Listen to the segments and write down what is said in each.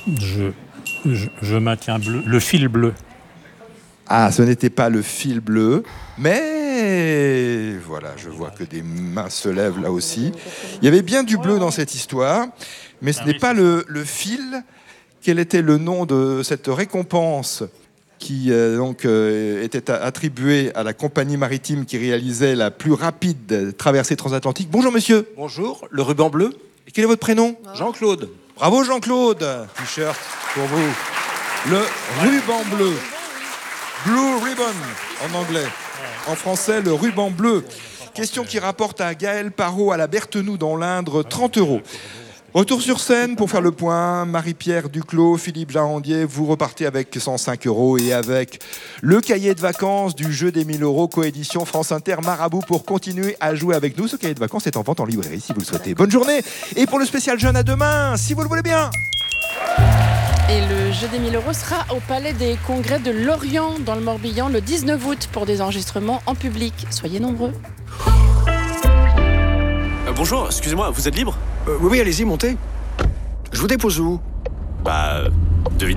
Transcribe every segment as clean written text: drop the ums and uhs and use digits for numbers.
Je maintiens bleu. Le fil bleu. Ah, ce n'était pas le fil bleu, mais voilà, je vois que des mains se lèvent là aussi. Il y avait bien du bleu dans cette histoire, mais ce n'est pas le fil. Quel était le nom de cette récompense qui était attribuée à la compagnie maritime qui réalisait la plus rapide traversée transatlantique? Bonjour monsieur. Bonjour, le ruban bleu. Et quel est votre prénom? Jean-Claude. Bravo Jean-Claude. T-shirt pour vous. Le ruban bleu. Blue ribbon en anglais. En français, le ruban bleu. Question qui rapporte à Gaël Parot à la Berthenoux dans l'Indre 30 €. Retour sur scène pour faire le point. Marie-Pierre Duclos, Philippe Jarandier, vous repartez avec 105 € et avec le cahier de vacances du jeu des 1000 € coédition France Inter Marabout pour continuer à jouer avec nous. Ce cahier de vacances est en vente en librairie si vous le souhaitez. Bonne journée et pour le spécial jeune à demain, si vous le voulez bien. Et le jeu des 1000 € sera au Palais des Congrès de Lorient dans le Morbihan le 19 août pour des enregistrements en public. Soyez nombreux. Bonjour, excusez-moi, vous êtes libre ? Oui, allez-y, montez. Je vous dépose où ? Devinez ?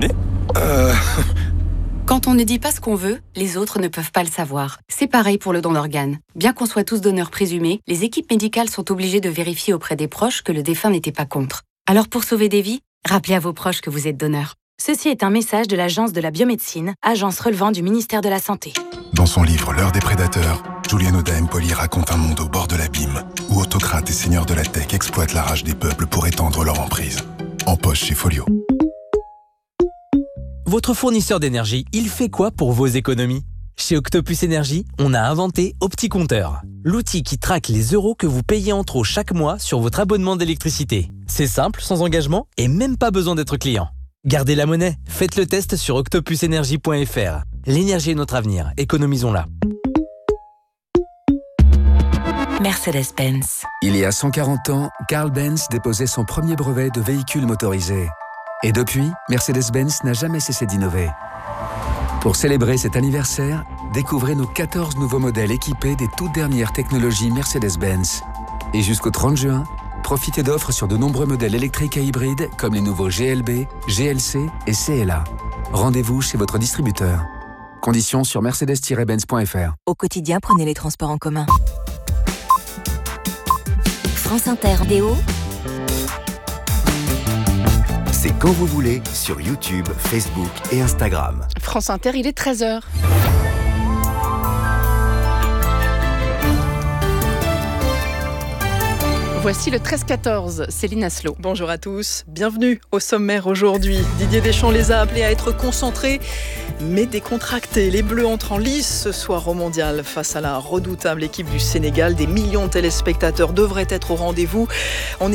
Quand on ne dit pas ce qu'on veut, les autres ne peuvent pas le savoir. C'est pareil pour le don d'organes. Bien qu'on soit tous donneurs présumés, les équipes médicales sont obligées de vérifier auprès des proches que le défunt n'était pas contre. Alors pour sauver des vies, rappelez à vos proches que vous êtes donneur. Ceci est un message de l'Agence de la biomédecine, agence relevant du ministère de la Santé. Dans son livre L'heure des prédateurs, Julian Oda Empoli raconte un monde au bord de l'abîme, où autocrates et seigneurs de la tech exploitent la rage des peuples pour étendre leur emprise. En poche chez Folio. Votre fournisseur d'énergie, il fait quoi pour vos économies ? Chez Octopus Énergie, on a inventé OptiCompteur, l'outil qui traque les euros que vous payez en trop chaque mois sur votre abonnement d'électricité. C'est simple, sans engagement et même pas besoin d'être client. Gardez la monnaie, faites le test sur octopusenergie.fr. L'énergie est notre avenir, économisons-la. Mercedes-Benz. Il y a 140 ans, Carl Benz déposait son premier brevet de véhicule motorisé. Et depuis, Mercedes-Benz n'a jamais cessé d'innover. Pour célébrer cet anniversaire, découvrez nos 14 nouveaux modèles équipés des toutes dernières technologies Mercedes-Benz. Et jusqu'au 30 juin, profitez d'offres sur de nombreux modèles électriques et hybrides comme les nouveaux GLB, GLC et CLA. Rendez-vous chez votre distributeur. Conditions sur mercedes-benz.fr. Au quotidien, prenez les transports en commun. France Inter Déo. C'est quand vous voulez sur YouTube, Facebook et Instagram. France Inter, il est 13h. Voici le 13-14, Céline Asselot. Bonjour à tous, bienvenue au sommaire aujourd'hui. Didier Deschamps les a appelés à être concentrés mais décontractés. Les Bleus entrent en lice ce soir au Mondial face à la redoutable équipe du Sénégal. Des millions de téléspectateurs devraient être au rendez-vous.